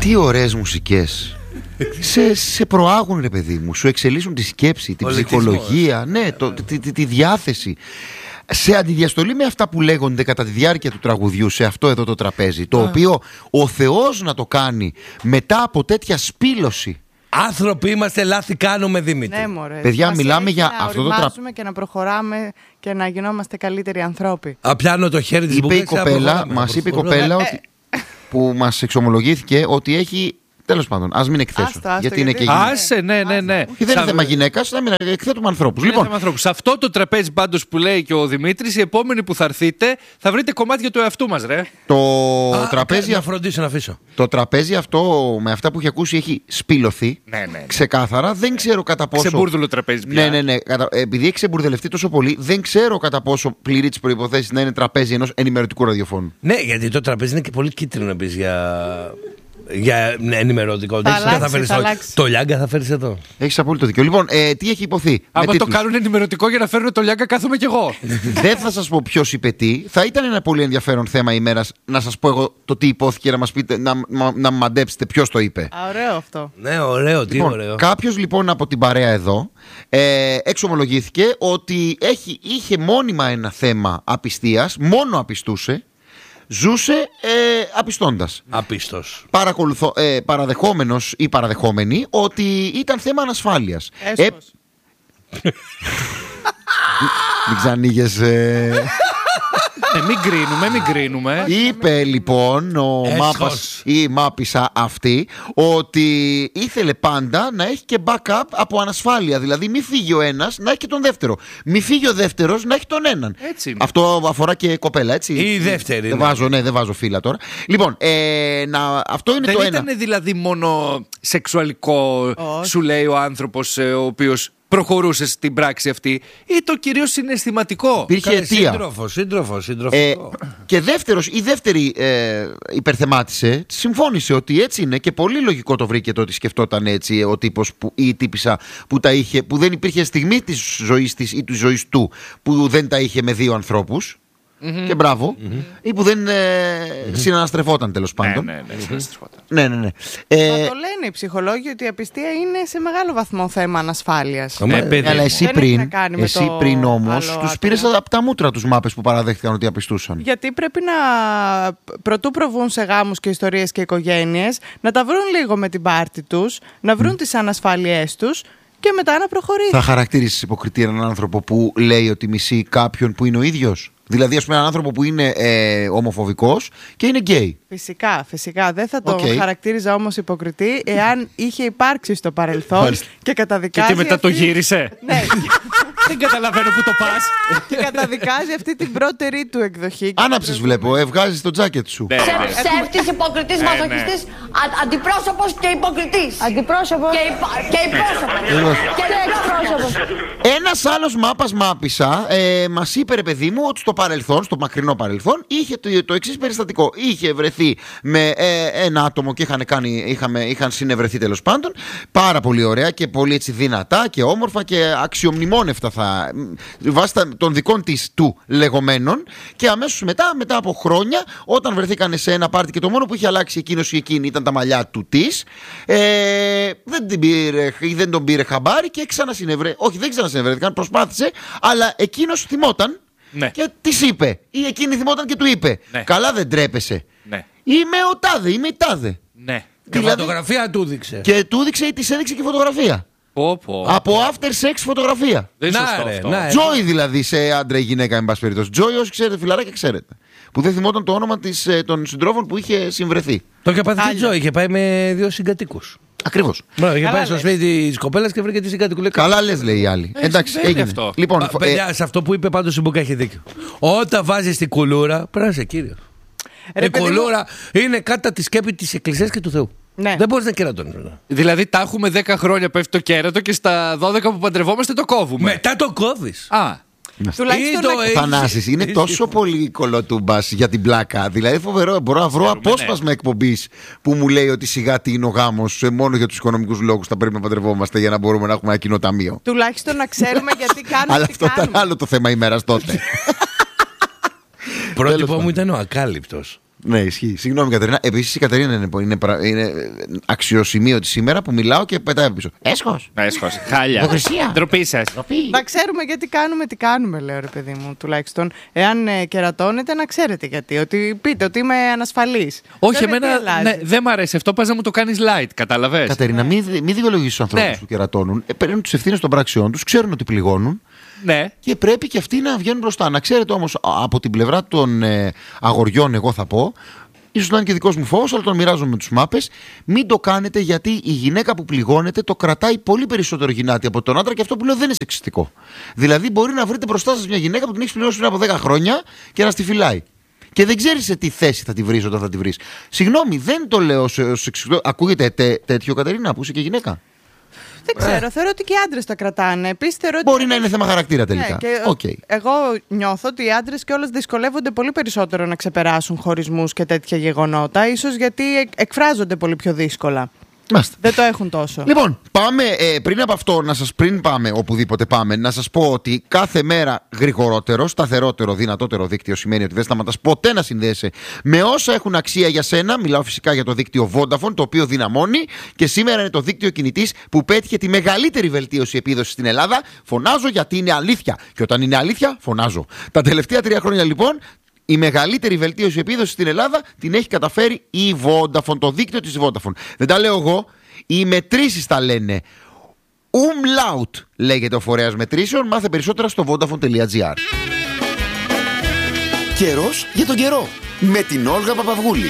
Τι ωραίες μουσικές. Σε προάγουν, ρε παιδί μου. Σου εξελίσσουν τη σκέψη, την ψυχολογία, ναι, τη διάθεση. Σε αντιδιαστολή με αυτά που λέγονται κατά τη διάρκεια του τραγουδιού σε αυτό εδώ το τραπέζι, το οποίο ο Θεός να το κάνει μετά από τέτοια σπήλωση. Άνθρωποι είμαστε, λάθη κάνουμε, Δημήτρη. Ναι, μωρέ. Παιδιά, μιλάμε για αυτό το τραπέζι. Και να προχωράμε και να γινόμαστε καλύτεροι ανθρώποι. Πιάνω το χέρι της είπε η Μπουκέξα. κοπέλα, μας είπε η κοπέλα ότι, που μας εξομολογήθηκε ότι έχει. Τέλος πάντων, ας μην εκθέσω. Γιατί είναι και γυναίκα. Άσε, ναι. Και δεν είναι θέμα γυναίκας, να μην εκθέτουμε ανθρώπους. Λοιπόν, σε αυτό το τραπέζι πάντως που λέει και ο Δημήτρης, οι επόμενοι που θα έρθετε θα βρείτε κομμάτια του εαυτού μας, ρε. Το τραπέζι. Να φροντίσω να αφήσω. Το τραπέζι αυτό, με αυτά που έχει ακούσει, έχει σπήλωθει. Ναι. Ξεκάθαρα. Δεν ξέρω κατά πόσο. Ξεμπούρδουλο τραπέζι πια. Ναι. Επειδή έχει ξεμπουρδελευτεί τόσο πολύ, δεν ξέρω κατά πόσο πληρεί τις προϋποθέσεις να είναι τραπέζι ενός ενημερωτικού ραδιοφώνου. Ναι, γιατί το τραπέζι είναι και πολύ κίτρινο επίσης για ενημερωτικό. Το Λιάγκα θα φέρεις εδώ. Έχεις απόλυτο δίκιο. Λοιπόν, τι έχει υποθεί. Άμα το κάνουν ενημερωτικό για να φέρουν το Λιάγκα, κάθομαι κι εγώ. Δεν θα σας πω ποιος είπε τι. Θα ήταν ένα πολύ ενδιαφέρον θέμα ημέρας να σας πω εγώ το τι υπόθηκε, να μας πείτε, να μαντέψετε ποιος το είπε. Ωραίο αυτό. Ναι, ωραίο, τι λοιπόν, ωραίο. Κάποιος λοιπόν από την παρέα εδώ εξομολογήθηκε ότι είχε μόνιμα ένα θέμα απιστίας, μόνο απιστούσε. Ζούσε απιστώντας. Απίστος. Παραδεχόμενος ή παραδεχόμενη ότι ήταν θέμα ανασφάλειας. Μην ξανοίγες. Μην κρίνουμε. Είπε λοιπόν η μάπισσα αυτή ότι ήθελε πάντα να έχει και backup από ανασφάλεια. Δηλαδή μη φύγει ο ένας να έχει και τον δεύτερο. Μη φύγει ο δεύτερος να έχει τον έναν. Αυτό αφορά και κοπέλα, έτσι. Ή η δεύτερη. Δεν βάζω φύλλα τώρα. Λοιπόν, αυτό είναι το ένα. Δεν ήταν δηλαδή μόνο σεξουαλικό, σου λέει ο άνθρωπος ο οποίος προχωρούσε στην πράξη αυτή, ή το κυρίως συναισθηματικό. Υπήρχε αιτία. Σύντροφο. Και η δεύτερη υπερθεμάτισε, συμφώνησε ότι έτσι είναι και πολύ λογικό το βρήκε το ότι σκεφτόταν έτσι ο τύπος ή η τύπισσα που δεν υπήρχε στιγμή της ζωής της ή της ζωής του που δεν τα είχε με δύο ανθρώπους. Και μπράβο. Ή που δεν συναναστρεφόταν, τέλος πάντων. Ναι. Το λένε οι ψυχολόγοι ότι η απιστία είναι σε μεγάλο βαθμό θέμα ανασφάλειας. Αλλά εσύ πριν όμως τους πήρες από τα μούτρα τους μάπες που παραδέχτηκαν ότι απιστούσαν. Γιατί πρέπει να πρωτού προβούν σε γάμους και ιστορίες και οικογένειες, να τα βρουν λίγο με την πάρτη τους, να βρουν τις ανασφάλειές τους και μετά να προχωρήσουν. Θα χαρακτήρισεις υποκριτή έναν άνθρωπο που λέει ότι μισεί κάποιον που είναι ο ίδιος? Δηλαδή, ας πούμε, έναν άνθρωπο που είναι ομοφοβικός και είναι γκέι. Φυσικά. Δεν θα το χαρακτήριζα όμως υποκριτή εάν είχε υπάρξει στο παρελθόν και καταδικάζει. Και μετά το γύρισε. Ναι. Δεν καταλαβαίνω που το πας. Και καταδικάζει αυτή την πρώτερη του εκδοχή. Άναψες, βλέπω, βγάζεις το τζάκετ σου. Ψεύτης, υποκριτής, μαζοχιστής, αντιπρόσωπος και υποκριτής. Αντιπρόσωπος και εκπρόσωπος. Ένας άλλος μάπισα μας είπε, ρε παιδί μου, ότι στο παρελθόν, στο μακρινό παρελθόν, είχε το εξής περιστατικό. Είχε βρεθεί με ένα άτομο και είχαν συνευρεθεί, τέλος πάντων, πάρα πολύ ωραία και πολύ έτσι δυνατά και όμορφα και αξιομνημόνευτα βάσει των δικών της του λεγόμενων, και αμέσως μετά από χρόνια, όταν βρεθήκανε σε ένα πάρτι και το μόνο που είχε αλλάξει εκείνος ή εκείνη ήταν τα μαλλιά του της, δεν τον πήρε χαμπάρι και δεν ξανασυνευρέθηκαν, προσπάθησε, αλλά εκείνος θυμόταν. Ναι. Και της είπε, ή εκείνη θυμόταν και του είπε, ναι, καλά δεν τρέπεσαι, ναι, είμαι ο τάδε, είμαι η τάδε, ναι. Και δηλαδή, φωτογραφία του έδειξε. Και του έδειξε ή της έδειξε και φωτογραφία. Από after sex φωτογραφία. Δεν είναι σωστό αυτό. Joy δηλαδή, σε άντρα ή γυναίκα, εν πάση περιπτώσει. Joy, όσοι ξέρετε φιλαράκια ξέρετε. Που δεν θυμόταν το όνομα των συντρόφων που είχε συμβρεθεί. Το είχε πάθει η Joy, είχε πάει με δύο συγκατοίκους. Ακριβώς. Είχε πάει στο σπίτι της κοπέλας και βρήκε τη συγκατοίκου. Καλά λες, λέει η άλλη. Εντάξει, έγινε αυτό. Λοιπόν, παιδιά, σε αυτό που είπε πάντως η Μπουκά έχει δίκιο. Όταν βάζεις την κουλούρα, πέρασε κύριο. Η κουλούρα είναι κάτω τη σκέπη της Εκκλησίας και του Θεού. Ναι. Δεν μπορείς να κερατώνεις. Δηλαδή τα έχουμε 10 χρόνια πέφτει το κέρατο και στα 12 που παντρευόμαστε το κόβουμε. Μετά το κόβεις. Θανάσης, είναι τόσο πολύ κολοτούμπας για την πλάκα. Δηλαδή φοβερό, μπορώ να βρω απόσπασμα εκπομπής που μου λέει ότι σιγά τι είναι ο γάμος, μόνο για τους οικονομικούς λόγους θα πρέπει να παντρευόμαστε για να μπορούμε να έχουμε ένα κοινό ταμείο. Τουλάχιστον να ξέρουμε γιατί κάνουμε. Αλλά αυτό ήταν άλλο το θέμα ημέρας τότε. Πρότυπο μου ήταν ο ακάλυπτος. Ναι, ισχύει. Συγγνώμη, Κατερίνα. Επίσης η Κατερίνα είναι αξιοσημείωτη σήμερα που μιλάω και πετάει πίσω. Έσχος. Χάλια. Υποκρισία. Ντροπή σας. Να ξέρουμε γιατί κάνουμε τι κάνουμε, λέω, ρε παιδί μου, τουλάχιστον. Εάν κερατώνετε, να ξέρετε γιατί. Ότι πείτε ότι είμαι ανασφαλής. Όχι, εμένα δεν μ' αρέσει αυτό. Πας να μου το κάνεις light, κατάλαβες. Κατερίνα, μην δικαιολογήσεις τους ανθρώπους που κερατώνουν. Παίρνουν τις ευθύνες των πράξεών τους, ξέρουν ότι πληγώνουν. Ναι. Και πρέπει και αυτοί να βγαίνουν μπροστά. Να ξέρετε όμως, από την πλευρά των αγοριών, εγώ θα πω, ίσως να είναι και δικός μου φόβος, αλλά τον μοιράζομαι με τους μάπες. Μην το κάνετε, γιατί η γυναίκα που πληγώνεται το κρατάει πολύ περισσότερο γυνάτι από τον άντρα, και αυτό που λέω δεν είναι σεξιστικό. Δηλαδή, μπορεί να βρείτε μπροστά σας μια γυναίκα που την έχει πληρώσει πριν από 10 χρόνια και να στη φυλάει. Και δεν ξέρεις σε τι θέση θα τη βρεις όταν θα τη βρεις. Συγγνώμη, δεν το λέω σεξιστικό. Ακούγεται τέτοιο, Κατερίνα, που είσαι και γυναίκα. Δεν ξέρω, θεωρώ ότι και οι άντρες τα κρατάνε. Επίσης, μπορεί να είναι θέμα χαρακτήρα τελικά. Ναι, εγώ νιώθω ότι οι άντρες κιόλας δυσκολεύονται πολύ περισσότερο να ξεπεράσουν χωρισμούς και τέτοια γεγονότα, ίσως γιατί εκφράζονται πολύ πιο δύσκολα. Μάστε. Δεν το έχουν τόσο. Λοιπόν, πάμε πριν από αυτό, πριν πάμε οπουδήποτε πάμε, να σας πω ότι κάθε μέρα γρηγορότερο, σταθερότερο, δυνατότερο δίκτυο σημαίνει ότι δεν σταματάς ποτέ να συνδέεσαι με όσα έχουν αξία για σένα. Μιλάω φυσικά για το δίκτυο Vodafone, το οποίο δυναμώνει και σήμερα είναι το δίκτυο κινητής που πέτυχε τη μεγαλύτερη βελτίωση επίδοσης στην Ελλάδα. Φωνάζω γιατί είναι αλήθεια. Και όταν είναι αλήθεια, φωνάζω. Τα τελευταία 3 χρόνια λοιπόν, η μεγαλύτερη βελτίωση επίδοσης στην Ελλάδα την έχει καταφέρει η Vodafone, το δίκτυο της Vodafone. Δεν τα λέω εγώ, οι μετρήσεις τα λένε. Umlaut λέγεται ο φορέας μετρήσεων. Μάθε περισσότερα στο vodafone.gr. Καιρός για τον καιρό με την Όλγα Παπαυγούλη.